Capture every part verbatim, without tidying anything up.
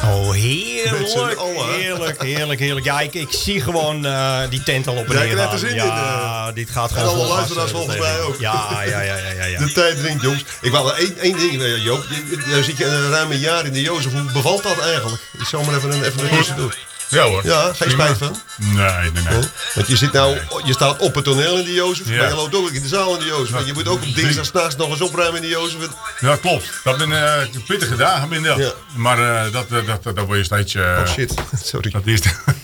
Oh, heerlijk, heerlijk, heerlijk, heerlijk. Ja, ik, ik zie gewoon uh, die tent al op en Ja, neer gaan. zin Ja, in, uh, dit gaat en gewoon alle vol luisteraars gas, volgens uh, mij ook. Ja, ja, ja, ja, ja. De tijd dringt, jongens. Ik wou wel één, één ding, uh, Joop. Daar zit je een ruim een jaar in de Jozef. Hoe bevalt dat eigenlijk? Ik zal maar even een, even een eerste doen. Ja hoor. Ja, geen spijt van? Nee, nee, nee. Oh, want je zit nou, je staat op het toneel in de Jozef, Ja. maar je loopt ook in de zaal in de Jozef. Want je moet ook op dinsdag 's nachts nog eens opruimen in de Jozef. Ja, klopt. Dat zijn uh, pittige dagen binnen dat. Ja. Maar uh, dat, dat, dat, dat word je steeds... Uh, Oh shit, sorry. Dat is...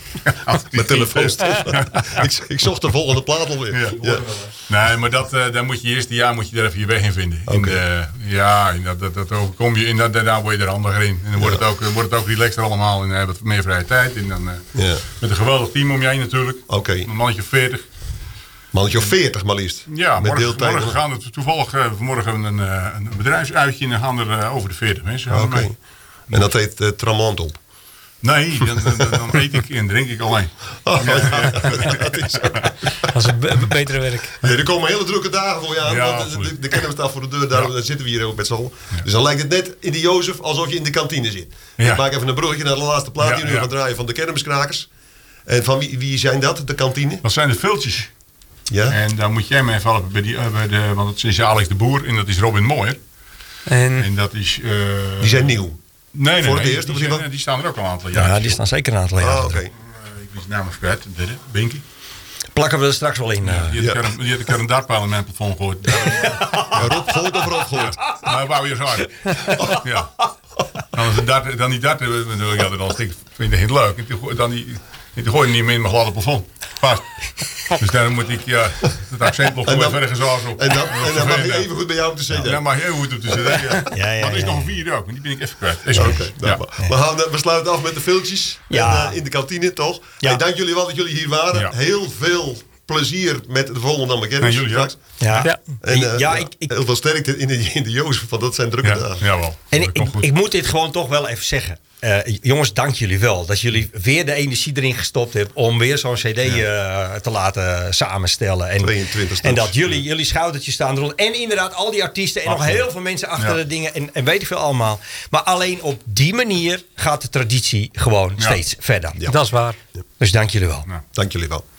Mijn telefoon stond. ik, ik zocht de volgende plaat alweer. Ja. Ja. Nee, maar dat, uh, dan moet je eerste jaar moet je er even je weg in vinden. In Okay. de, ja, in dat, dat, dat overkom je. En dat, daarna word je er handiger in. En dan wordt, ja. het, ook, wordt het ook relaxter allemaal. En dan heb je wat meer vrije tijd. En dan, uh, ja. Met een geweldig team om je heen natuurlijk. Okay. Een mannetje of veertig. Mannetje of veertig maar liefst. Ja, met morgen, morgen gaan we toevallig uh, vanmorgen een, uh, een bedrijfsuitje. En dan gaan er uh, over de veertig mensen. Oké. Okay. En dat heet uh, Tramland op. Nee, dan, dan, dan eet ik en drink ik alleen. Oh, ja, ja. Dat is dat is een be- betere werk. Nee, er komen hele drukke dagen voor je aan. Ja, want de, de, de kennis staat voor de deur, daarom ja. zitten we hier ook met z'n allen. Ja. Dus dan lijkt het net in de Jozef alsof je in de kantine zit. Ja. Ik maak even een bruggetje naar de laatste plaat die ja, we nu ja. gaan draaien van de Kermiskrakers. En van wie, wie zijn dat, de kantine? Dat zijn de Viltjes. Ja. En daar moet jij mee even helpen bij die, bij de, want het is Alex de Boer en dat is Robin Mooijer. En, en dat is... Uh, die zijn nieuw. Nee, nee, voor het nee, eerst, die, die, zijn, die staan er ook al een aantal jaar. Ja, die staan zeker een aantal jaar. Oh, okay. uh, ik ben zijn naam even kwijt, de Binky. Plakken we er straks wel in. Uh. Ja, die had een keer een dartpaal in mijn plafond gegooid. Ja, Rob gooit of Rob gooit? Maar hij wou je zo hard. Ja. Dan, is dart, dan die darten, ja, dan vind ik het leuk. En dan die, die gooi je niet meer in mijn gladde plafond. Vast. Dus dan moet ik ja, het accent nog even ergens af op. En dan, en dan mag je even goed bij jou op de cd. Ja, dan mag je even goed op de cd. Ja. Ja, ja, maar er is ja, nog een ja. vierde ook, maar die ben ik even kwijt. Oké, okay, nou, ja. we, gaan, we sluiten af met de Viltjes ja. en, uh, in de kantine, toch? Ja. Hey, dank jullie wel dat jullie hier waren. Ja. Heel veel plezier met de volgende Kennis. En jullie ook. Ja. Ja. En, uh, ja, ja, ik, ik, heel veel sterkte in de, in de Jozef, want dat zijn drukke ja, dagen. Jawel. En ik, ik, ik moet dit gewoon toch wel even zeggen. Uh, jongens, dank jullie wel. Dat jullie weer de energie erin gestopt hebben om weer zo'n cd uh, ja. te laten samenstellen. En, tweeëntwintig en dat jullie, jullie schoudertjes staan eronder. En inderdaad, al die artiesten en Absoluut. nog heel veel mensen achter ja. de dingen. En, en weet ik veel allemaal. Maar alleen op die manier gaat de traditie gewoon ja. steeds verder. Ja. Dat is waar. Ja. Dus dank jullie wel. Ja. Dank jullie wel.